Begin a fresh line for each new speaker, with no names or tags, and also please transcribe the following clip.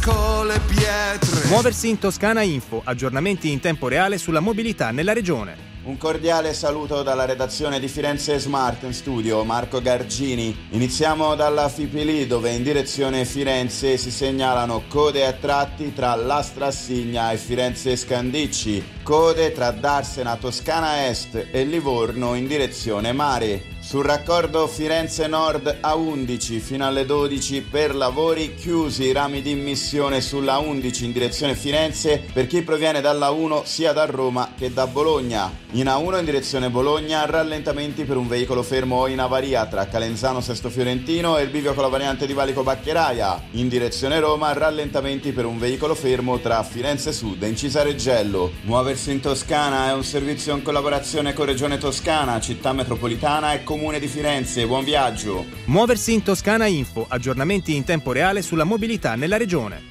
con le pietre.
Muoversi in Toscana Info, aggiornamenti in tempo reale sulla mobilità nella regione.
Un cordiale saluto dalla redazione di Firenze Smart in studio, Marco Gargini. Iniziamo dalla Fipili, dove in direzione Firenze si segnalano code a tratti tra Lastra Assigna e Firenze Scandicci, code tra Darsena Toscana Est e Livorno in direzione mare. Sul raccordo Firenze Nord A11 fino alle 12 per lavori chiusi i rami di immissione sulla 11 in direzione Firenze per chi proviene dalla 1 sia da Roma che da Bologna. In A1 in direzione Bologna rallentamenti per un veicolo fermo o in avaria tra Calenzano Sesto Fiorentino e il bivio con la variante di Valico Baccheraia. In direzione Roma rallentamenti per un veicolo fermo tra Firenze Sud e Incisa Reggello. Muoversi in Toscana è un servizio in collaborazione con Regione Toscana, Città Metropolitana e Comune di Firenze. Buon viaggio!
Muoversi in Toscana Info, aggiornamenti in tempo reale sulla mobilità nella regione.